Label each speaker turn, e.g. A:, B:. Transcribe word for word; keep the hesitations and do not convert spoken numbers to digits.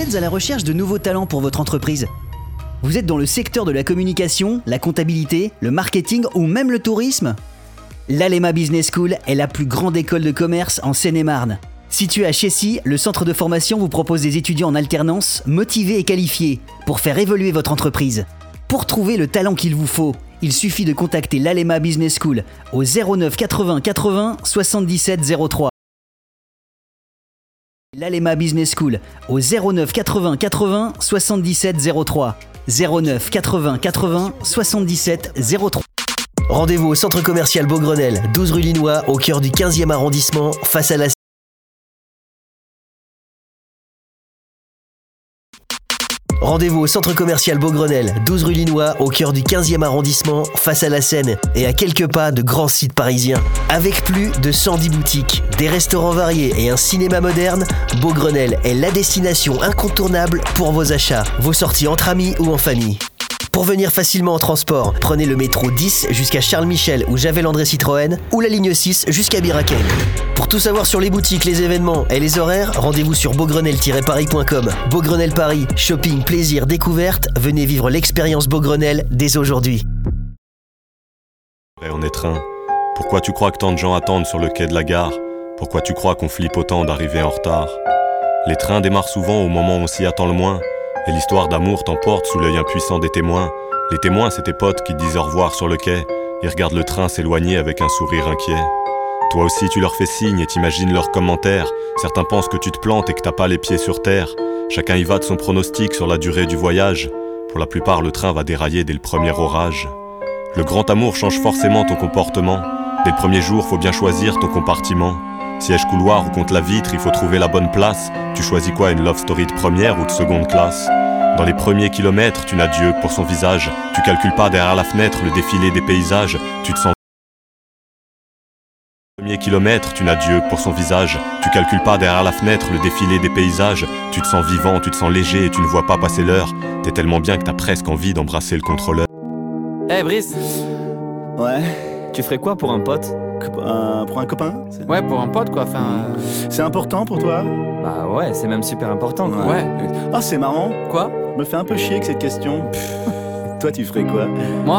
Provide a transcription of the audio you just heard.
A: êtes à la recherche de nouveaux talents pour votre entreprise? Vous êtes dans le secteur de la communication, la comptabilité, le marketing ou même le tourisme? L'Alema Business School est la plus grande école de commerce en Seine-et-Marne. Située à Chessy, le centre de formation vous propose des étudiants en alternance, motivés et qualifiés, pour faire évoluer votre entreprise. Pour trouver le talent qu'il vous faut, il suffit de contacter l'Alema Business School au zéro neuf quatre-vingts quatre-vingts soixante-dix-sept zéro trois. L'Alema Business School au zéro neuf quatre-vingts quatre-vingts soixante-dix-sept zéro trois. zéro neuf quatre-vingts quatre-vingts soixante-dix-sept zéro trois.
B: Rendez-vous au centre commercial Beaugrenelle, douze rue Linois, au cœur du quinzième arrondissement, face à la Rendez-vous au centre commercial Beaugrenelle, douze rue Linois, au cœur du quinzième arrondissement, face à la Seine et à quelques pas de grands sites parisiens. Avec plus de cent dix boutiques, des restaurants variés et un cinéma moderne, Beaugrenelle est la destination incontournable pour vos achats, vos sorties entre amis ou en famille. Pour venir facilement en transport, prenez le métro dix jusqu'à Charles Michel ou Javel-André Citroën ou la ligne six jusqu'à Biraken. Pour tout savoir sur les boutiques, les événements et les horaires, rendez-vous sur beaugrenelle tiret paris point com. Beaugrenelle Paris, shopping, plaisir, découverte, venez vivre l'expérience Beaugrenelle dès aujourd'hui.
C: On est train. Pourquoi tu crois que tant de gens attendent sur le quai de la gare? Pourquoi tu crois qu'on flippe autant d'arriver en retard? Les trains démarrent souvent au moment où on s'y attend le moins. Et l'histoire d'amour t'emporte sous l'œil impuissant des témoins. Les témoins, c'est tes potes qui te disent au revoir sur le quai. Ils regardent le train s'éloigner avec un sourire inquiet. Toi aussi, tu leur fais signe et t'imagines leurs commentaires. Certains pensent que tu te plantes et que t'as pas les pieds sur terre. Chacun y va de son pronostic sur la durée du voyage. Pour la plupart, le train va dérailler dès le premier orage. Le grand amour change forcément ton comportement. Dès le premier jour, faut bien choisir ton compartiment. Siège couloir ou contre la vitre, il faut trouver la bonne place. Tu choisis quoi, une love story de première ou de seconde classe? Dans les premiers kilomètres, tu n'as Dieu que pour son visage. Tu calcules pas derrière la fenêtre le défilé des paysages. Tu te sens... Premier kilomètre, tu n'as Dieu que pour son visage. Tu calcules pas derrière la fenêtre le défilé des paysages. Tu te sens vivant, tu te sens léger et tu ne vois pas passer l'heure. T'es tellement bien que t'as presque envie d'embrasser le contrôleur.
D: Eh hey Brice,
E: Ouais.
D: tu ferais quoi pour un pote?
E: Euh, pour un copain? C'est-
D: Ouais, pour un pote quoi, enfin... euh,
E: C'est important pour toi?
D: Bah ouais, c'est même super important quoi.
E: Ouais. Ah, c'est marrant.
D: Quoi?
E: Je me fais un peu chier avec cette question. Toi, tu ferais quoi?
D: Moi